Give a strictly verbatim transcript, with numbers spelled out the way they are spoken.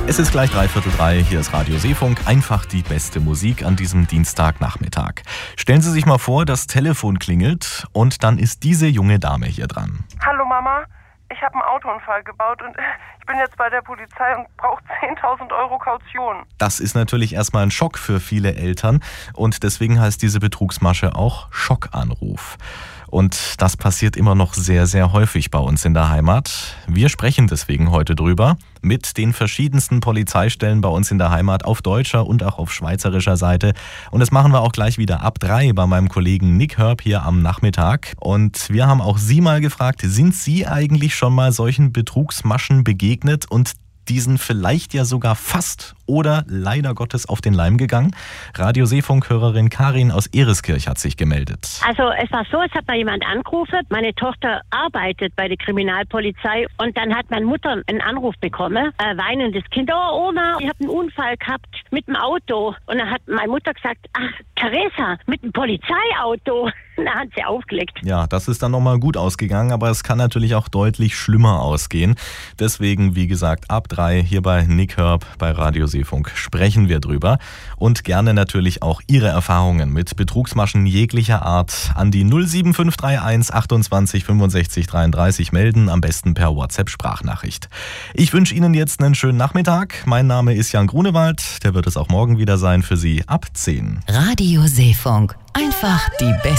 Es ist gleich dreiviertel drei, hier ist Radio Seefunk, einfach die beste Musik an diesem Dienstagnachmittag. Stellen Sie sich mal vor, das Telefon klingelt und dann ist diese junge Dame hier dran. Hallo Mama, ich habe einen Autounfall gebaut und ich bin jetzt bei der Polizei und brauche zehntausend Euro Kaution. Das ist natürlich erstmal ein Schock für viele Eltern und deswegen heißt diese Betrugsmasche auch Schockanruf. Und das passiert immer noch sehr, sehr häufig bei uns in der Heimat. Wir sprechen deswegen heute drüber mit den verschiedensten Polizeistellen bei uns in der Heimat auf deutscher und auch auf schweizerischer Seite. Und das machen wir auch gleich wieder ab drei bei meinem Kollegen Nick Herb hier am Nachmittag. Und wir haben auch Sie mal gefragt, sind Sie eigentlich schon mal solchen Betrugsmaschen begegnet und diesen vielleicht ja sogar fast oder leider Gottes auf den Leim gegangen? Radio Seefunk-Hörerin Karin aus Ereskirch hat sich gemeldet. Also es war so, es hat mal jemand angerufen, meine Tochter arbeitet bei der Kriminalpolizei und dann hat meine Mutter einen Anruf bekommen, äh, weinendes Kind, oh Oma, ich habe einen Unfall gehabt mit dem Auto. Und dann hat meine Mutter gesagt, ach Theresa, mit dem Polizeiauto. Da hat sie aufgelegt. Ja, das ist dann nochmal gut ausgegangen, aber es kann natürlich auch deutlich schlimmer ausgehen. Deswegen, wie gesagt, ab drei hier bei Nick Herb bei Radio Seefunk sprechen wir drüber. Und gerne natürlich auch Ihre Erfahrungen mit Betrugsmaschen jeglicher Art an die null sieben fünf drei eins achtundzwanzig fünfundsechzig dreiunddreißig melden, am besten per WhatsApp-Sprachnachricht. Ich wünsche Ihnen jetzt einen schönen Nachmittag. Mein Name ist Jan Grunewald, der wird es auch morgen wieder sein für Sie ab zehn. Radio Seefunk, einfach die beste